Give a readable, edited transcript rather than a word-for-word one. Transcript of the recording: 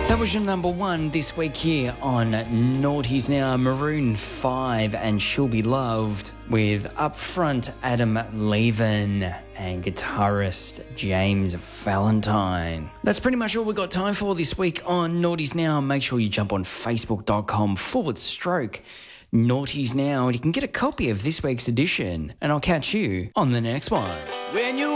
That was your number one this week here on Naughties Now. Maroon 5 and She'll Be Loved with upfront Adam Levin and guitarist James Valentine. That's pretty much all we've got time for this week on Naughties Now. Make sure you jump on facebook.com/Naughties Now and you can get a copy of this week's edition. And I'll catch you on the next one. When you